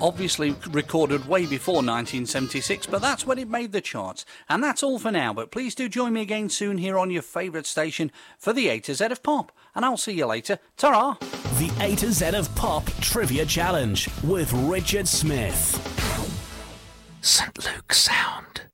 obviously recorded way before 1976, but that's when it made the charts. And that's all for now, but please do join me again soon here on your favourite station for the A to Z of Pop. And I'll see you later. Ta-ra! The A to Z of Pop Trivia Challenge with Richard Smith. St. Luke's Sound.